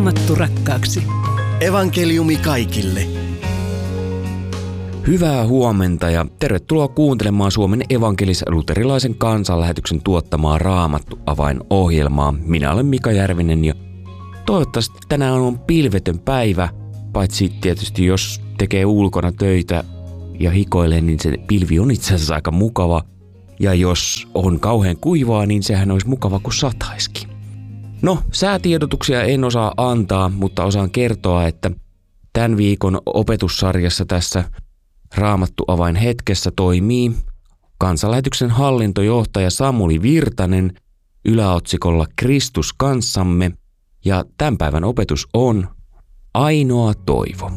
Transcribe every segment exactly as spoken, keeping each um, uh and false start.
Raamattu rakkaaksi. Evankeliumi kaikille. Hyvää huomenta ja tervetuloa kuuntelemaan Suomen evankelis-luterilaisen kansanlähetyksen tuottamaa Raamattu-avain-ohjelmaa. Minä olen Mika Järvinen ja toivottavasti tänään on pilvetön päivä, paitsi tietysti jos tekee ulkona töitä ja hikoilee, niin se pilvi on itse asiassa aika mukava. Ja jos on kauhean kuivaa, niin sehän olisi mukava kuin sataiskin. No, säätiedotuksia en osaa antaa, mutta osaan kertoa, että tämän viikon opetussarjassa tässä Raamattu-avain hetkessä toimii kansanlähetyksen hallintojohtaja Samuli Virtanen yläotsikolla Kristus kanssamme, ja tämän päivän opetus on Ainoa toivo.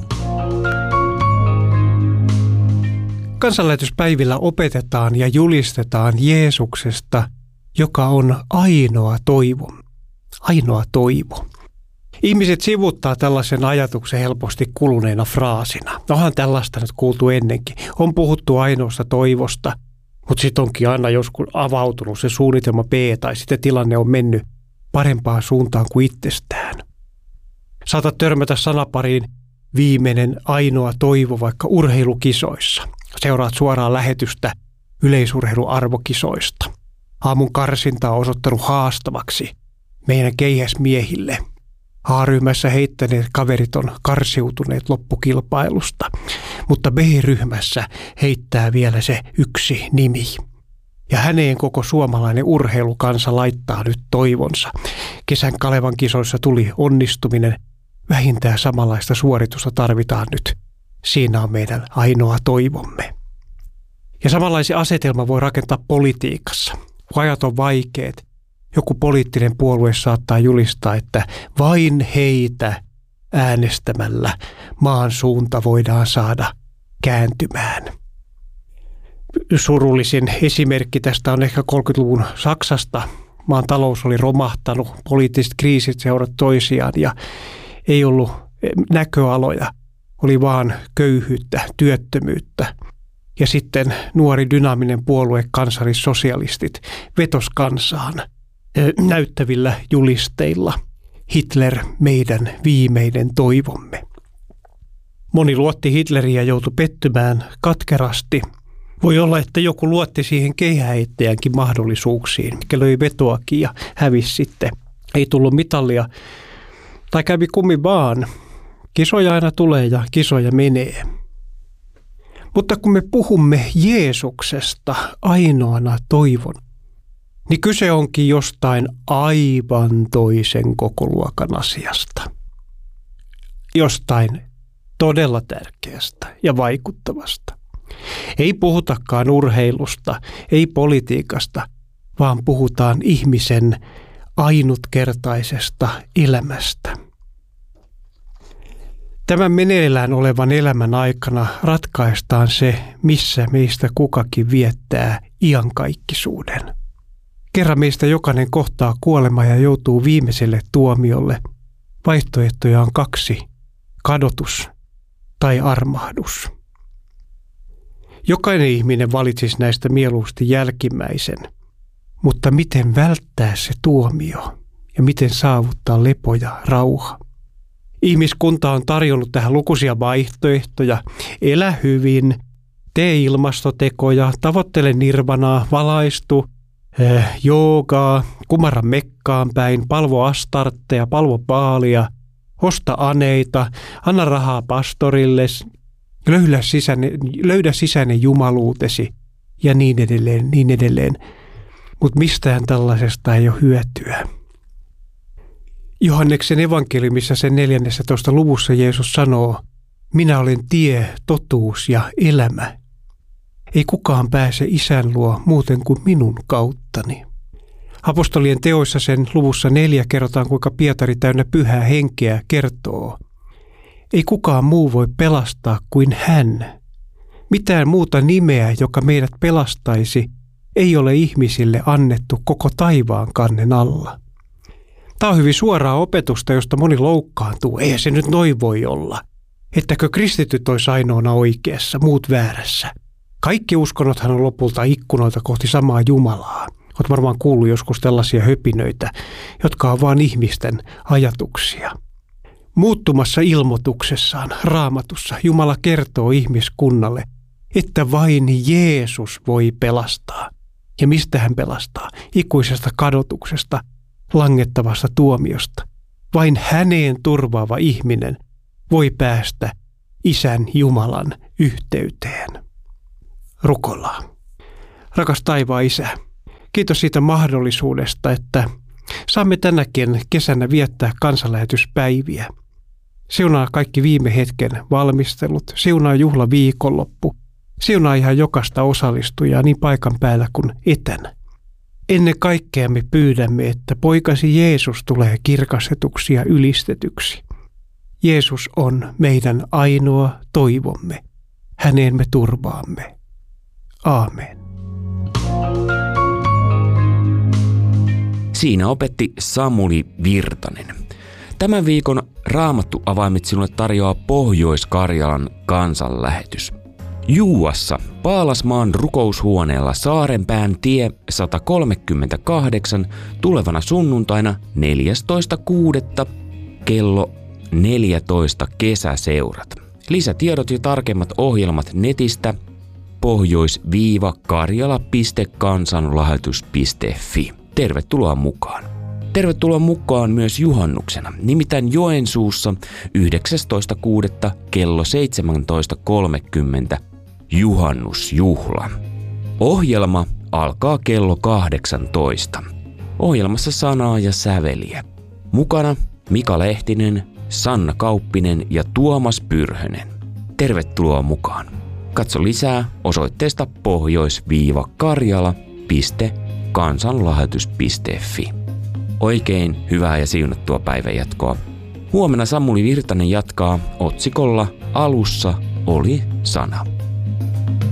Kansanlähetyspäivillä opetetaan ja julistetaan Jeesuksesta, joka on ainoa toivo. Ainoa toivo. Ihmiset sivuttaa tällaisen ajatuksen helposti kuluneena fraasina. Onhan tällaista nyt kuultu ennenkin. On puhuttu ainoasta toivosta, mutta sitten onkin aina joskus avautunut se suunnitelma B tai sitten tilanne on mennyt parempaan suuntaan kuin itsestään. Saatat törmätä sanapariin viimeinen ainoa toivo vaikka urheilukisoissa. Seuraat suoraan lähetystä yleisurheiluarvokisoista. Aamun karsinta on osoittanut haastavaksi meidän keihäsmiehille. A-ryhmässä heittäneet kaverit on karsiutuneet loppukilpailusta, mutta B-ryhmässä heittää vielä se yksi nimi. Ja häneen koko suomalainen urheilukansa laittaa nyt toivonsa. Kesän Kalevan kisoissa tuli onnistuminen. Vähintään samanlaista suoritusta tarvitaan nyt. Siinä on meidän ainoa toivomme. Ja samanlaisen asetelma voi rakentaa politiikassa. Kun ajat on vaikeat, joku poliittinen puolue saattaa julistaa, että vain heitä äänestämällä maan suunta voidaan saada kääntymään. Surullisin esimerkki tästä on ehkä kolmekymmentäluvun Saksasta. Maan talous oli romahtanut, poliittiset kriisit seurasivat toisiaan ja ei ollut näköaloja. Oli vaan köyhyyttä, työttömyyttä. Ja sitten nuori dynaaminen puolue, kansallissosialistit, vetos kansaan näyttävillä julisteilla. Hitler meidän viimeinen toivomme. Moni luotti Hitleriä ja joutui pettymään katkerasti. Voi olla, että joku luotti siihen keihäheittäjänkin mahdollisuuksiin, mikä löi vetoakin ja hävisi sitten. Ei tullut mitallia. Tai kävi kummin vaan. Kisoja aina tulee ja kisoja menee. Mutta kun me puhumme Jeesuksesta ainoana toivon, niin kyse onkin jostain aivan toisen kokoluokan asiasta. Jostain todella tärkeästä ja vaikuttavasta. Ei puhutakaan urheilusta, ei politiikasta, vaan puhutaan ihmisen ainutkertaisesta elämästä. Tämän meneillään olevan elämän aikana ratkaistaan se, missä meistä kukakin viettää iankaikkisuuden. Kerran meistä jokainen kohtaa kuolema ja joutuu viimeiselle tuomiolle. Vaihtoehtoja on kaksi, kadotus tai armahdus. Jokainen ihminen valitsisi näistä mieluusti jälkimmäisen, mutta miten välttää se tuomio ja miten saavuttaa lepo ja rauha? Ihmiskunta on tarjonnut tähän lukuisia vaihtoehtoja. Elä hyvin, tee ilmastotekoja, tavoittele nirvanaa, valaistu, eh, joogaa, kumarra Mekkaan päin, palvo Astartteja, palvo Baalia, osta aneita, anna rahaa pastorille, löydä sisäinen, löydä sisäinen jumaluutesi ja niin edelleen, niin edelleen. Mutta mistään tällaisesta ei ole hyötyä. Johanneksen evankeliumissa sen neljännessä luvussa Jeesus sanoo, minä olen tie, totuus ja elämä. Ei kukaan pääse Isän luo muuten kuin minun kauttani. Apostolien teoissa sen luvussa neljä kerrotaan, kuinka Pietari täynnä pyhää henkeä kertoo. Ei kukaan muu voi pelastaa kuin hän. Mitään muuta nimeä, joka meidät pelastaisi, ei ole ihmisille annettu koko taivaan kannen alla. Tämä on hyvin suoraa opetusta, josta moni loukkaantuu. Ei se nyt noin voi olla. Ettäkö kristityt olisi ainoana oikeassa, muut väärässä. Kaikki uskonnothan on lopulta ikkunoita kohti samaa Jumalaa. Olet varmaan kuullut joskus tällaisia höpinöitä, jotka on vain ihmisten ajatuksia. Muuttumassa ilmoituksessaan Raamatussa Jumala kertoo ihmiskunnalle, että vain Jeesus voi pelastaa. Ja mistä hän pelastaa? Ikuisesta kadotuksesta, langettavasta tuomiosta. Vain häneen turvaava ihminen voi päästä Isän Jumalan yhteyteen. Rukoillaan. Rakas taivaan Isä, kiitos siitä mahdollisuudesta, että saamme tänäkin kesänä viettää kansanlähetyspäiviä. Siunaa kaikki viime hetken valmistelut, siunaa juhla viikonloppu, siunaa ihan jokaista osallistujaa niin paikan päällä kuin etänä. Ennen kaikkea me pyydämme, että poikasi Jeesus tulee kirkastetuksi ja ylistetyksi. Jeesus on meidän ainoa toivomme. Häneen me turvaamme. Aamen. Siinä opetti Samuli Virtanen. Tämän viikon Raamattu-avaimet sinulle tarjoaa Pohjois-Karjalan kansanlähetys. Juuassa Paalasmaan rukoushuoneella Saarenpään tie sata kolmekymmentäkahdeksan tulevana sunnuntaina neljästoista kuudetta kello neljätoista kesäseurat. Lisätiedot ja tarkemmat ohjelmat netistä pohjois karjala piste kansanlähetys piste fi. Tervetuloa mukaan. Tervetuloa mukaan myös juhannuksena, nimittäin Joensuussa yhdeksästoista kuudetta kello seitsemäntoista kolmekymmentä juhannusjuhla. Ohjelma alkaa kello kahdeksantoista. Ohjelmassa sanaa ja säveliä. Mukana Mika Lehtinen, Sanna Kauppinen ja Tuomas Pyrhönen. Tervetuloa mukaan. Katso lisää osoitteesta pohjois karjala piste kansanlähetys piste fi. Oikein hyvää ja siunattua päivänjatkoa. Huomenna Samuli Virtanen jatkaa otsikolla Alussa oli sana.